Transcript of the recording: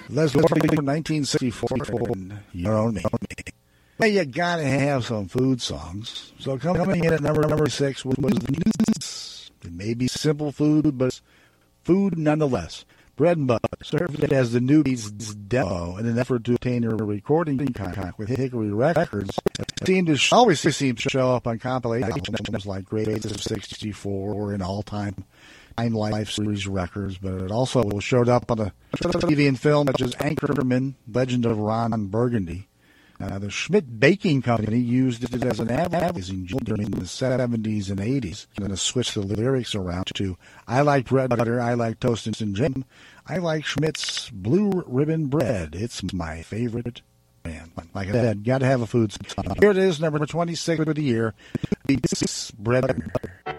Leslie for 1964, Your Own Me. Well, you gotta have some food songs. So coming in at number 6 was News. It may be simple food, but it's food nonetheless. Bread and butter served as the Newbies' demo in an effort to obtain a recording contract with Hickory Records. It always seemed to show up on compilations like Greatest of 64 or in all-time Time Life Series records, but it also showed up on a TV and film such as Anchorman, Legend of Ron Burgundy. The Schmidt Baking Company used it as an advertising during the 70s and 80s, and then switched the lyrics around to, I like bread butter, I like toast and jam, I like Schmidt's Blue Ribbon Bread. It's my favorite brand. Like I said, got to have a food song. Here it is, number 26 of the year, Bread Butter.